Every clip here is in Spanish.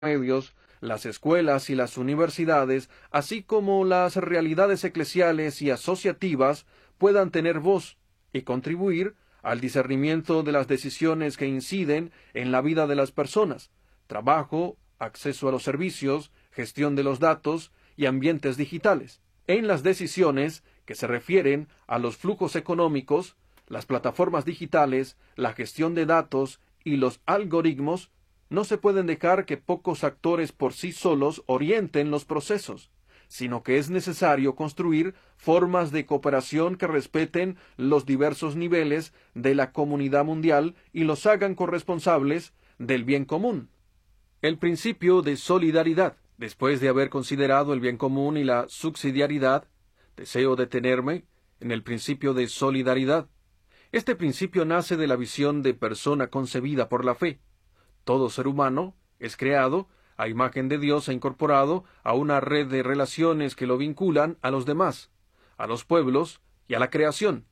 medios, las escuelas y las universidades, así como las realidades eclesiales y asociativas, puedan tener voz y contribuir al discernimiento de las decisiones que inciden en la vida de las personas, trabajo, acceso a los servicios, gestión de los datos y ambientes digitales. En las decisiones que se refieren a los flujos económicos, las plataformas digitales, la gestión de datos y los algoritmos, no se pueden dejar que pocos actores por sí solos orienten los procesos, sino que es necesario construir formas de cooperación que respeten los diversos niveles de la comunidad mundial y los hagan corresponsables del bien común. El principio de solidaridad. Después de haber considerado el bien común y la subsidiariedad, deseo detenerme en el principio de solidaridad. Este principio nace de la visión de persona concebida por la fe. Todo ser humano es creado a imagen de Dios e incorporado a una red de relaciones que lo vinculan a los demás, a los pueblos y a la creación.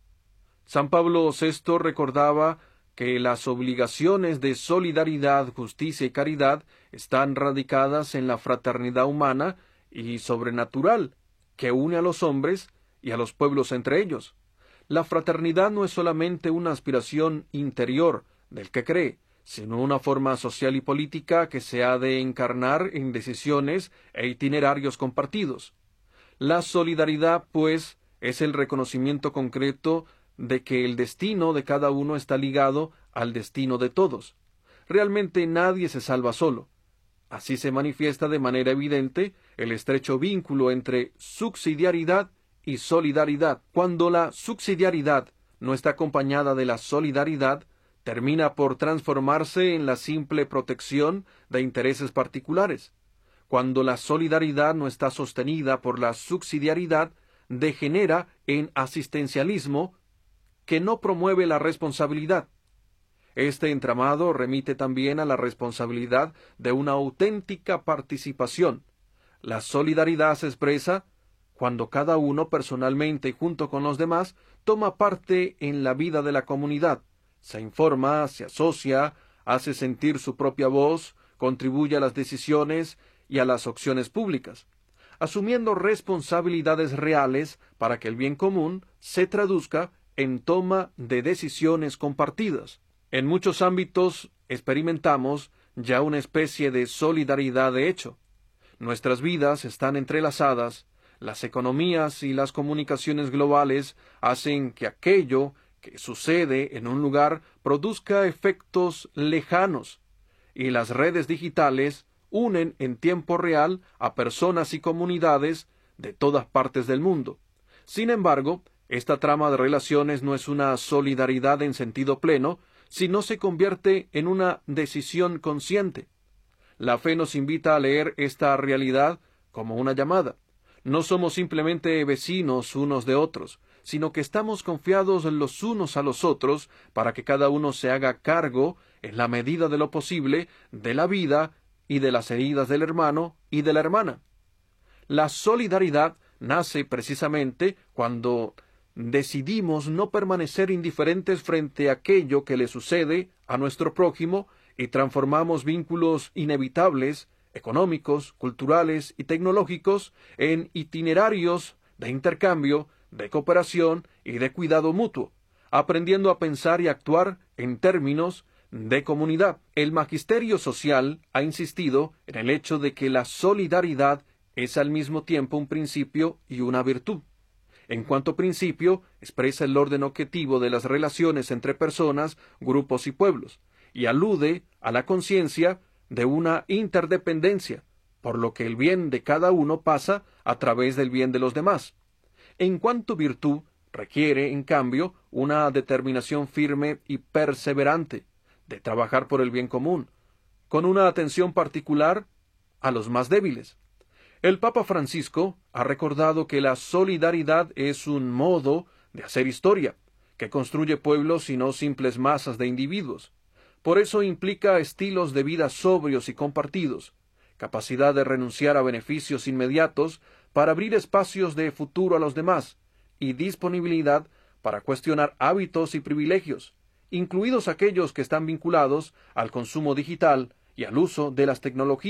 San Pablo VI recordaba que las obligaciones de solidaridad, justicia y caridad están radicadas en la fraternidad humana y sobrenatural que une a los hombres y a los pueblos entre ellos. La fraternidad no es solamente una aspiración interior del que cree, sino una forma social y política que se ha de encarnar en decisiones e itinerarios compartidos. La solidaridad, pues, es el reconocimiento concreto de que el destino de cada uno está ligado al destino de todos. Realmente nadie se salva solo. Así se manifiesta de manera evidente el estrecho vínculo entre subsidiariedad y solidaridad. Cuando la subsidiariedad no está acompañada de la solidaridad, termina por transformarse en la simple protección de intereses particulares. Cuando la solidaridad no está sostenida por la subsidiariedad, degenera en asistencialismo que no promueve la responsabilidad. Este entramado remite también a la responsabilidad de una auténtica participación. La solidaridad se expresa cuando cada uno personalmente y junto con los demás toma parte en la vida de la comunidad, se informa, se asocia, hace sentir su propia voz, contribuye a las decisiones y a las acciones públicas, asumiendo responsabilidades reales para que el bien común se traduzca en toma de decisiones compartidas. En muchos ámbitos experimentamos ya una especie de solidaridad de hecho. Nuestras vidas están entrelazadas, las economías y las comunicaciones globales hacen que aquello que sucede en un lugar produzca efectos lejanos, y las redes digitales unen en tiempo real a personas y comunidades de todas partes del mundo. Sin embargo, esta trama de relaciones no es una solidaridad en sentido pleno, sino se convierte en una decisión consciente. La fe nos invita a leer esta realidad como una llamada. No somos simplemente vecinos unos de otros, sino que estamos confiados los unos a los otros para que cada uno se haga cargo, en la medida de lo posible, de la vida y de las heridas del hermano y de la hermana. La solidaridad nace precisamente cuando decidimos no permanecer indiferentes frente a aquello que le sucede a nuestro prójimo y transformamos vínculos inevitables, económicos, culturales y tecnológicos en itinerarios de intercambio, de cooperación y de cuidado mutuo, aprendiendo a pensar y actuar en términos de comunidad. El magisterio social ha insistido en el hecho de que la solidaridad es al mismo tiempo un principio y una virtud. En cuanto principio, expresa el orden objetivo de las relaciones entre personas, grupos y pueblos, y alude a la conciencia de una interdependencia, por lo que el bien de cada uno pasa a través del bien de los demás. En cuanto virtud, requiere, en cambio, una determinación firme y perseverante de trabajar por el bien común, con una atención particular a los más débiles. El Papa Francisco ha recordado que la solidaridad es un modo de hacer historia, que construye pueblos y no simples masas de individuos. Por eso implica estilos de vida sobrios y compartidos, capacidad de renunciar a beneficios inmediatos para abrir espacios de futuro a los demás, y disponibilidad para cuestionar hábitos y privilegios, incluidos aquellos que están vinculados al consumo digital y al uso de las tecnologías